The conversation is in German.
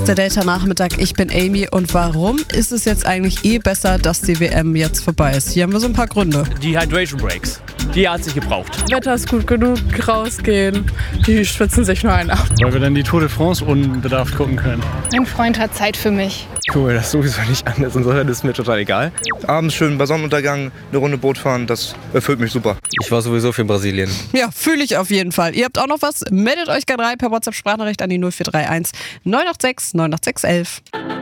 der Delta-Nachmittag. Ich bin Amy und warum ist es jetzt eigentlich besser, dass die WM jetzt vorbei ist? Hier haben wir so ein paar Gründe. Die Hydration Breaks, die hat sich gebraucht. Wetter ist gut genug, rausgehen, die schwitzen sich nur einen ab. Weil wir dann die Tour de France unbedarft gucken können. Mein Freund hat Zeit für mich. Ich gucke mir das sowieso nicht an, insofern ist mir total egal. Abends schön bei Sonnenuntergang eine Runde Boot fahren, das erfüllt mich super. Ich war sowieso für Brasilien. Ja, fühle ich auf jeden Fall. Ihr habt auch noch was? Meldet euch gerne rein per WhatsApp-Sprachnachricht an die 0431 986 98611.